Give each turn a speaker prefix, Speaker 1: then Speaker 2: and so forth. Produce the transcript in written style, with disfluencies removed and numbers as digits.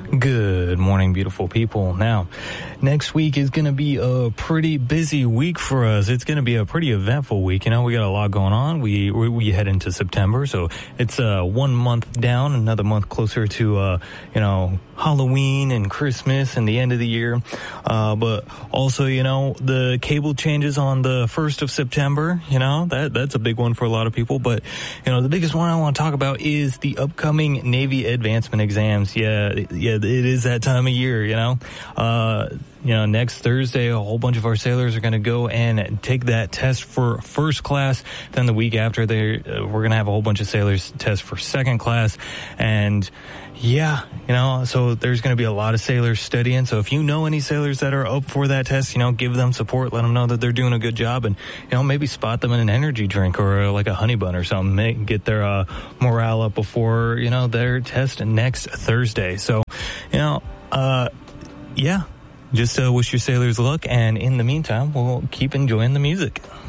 Speaker 1: Good morning, beautiful people. Now, next week is going to be a pretty busy week for us. It's going to be a pretty eventful week. You know, we got a lot going on. We head into September, so it's 1 month down, another month closer to, Halloween and Christmas and the end of the year. But also, the cable changes on the 1st of September. That's a big one for a lot of people. But, the biggest one I want to talk about is the upcoming Navy advancement exams. Yeah, it is that time of year, next Thursday, a whole bunch of our sailors are going to go and take that test for first class. Then the week after, we're going to have a whole bunch of sailors test for second class. And so there's going to be a lot of sailors studying. So if you know any sailors that are up for that test, give them support, let them know that they're doing a good job, and, maybe spot them in an energy drink or like a honey bun or something, get their morale up before, their test next Thursday. So, just wish your sailors luck, and in the meantime, we'll keep enjoying the music.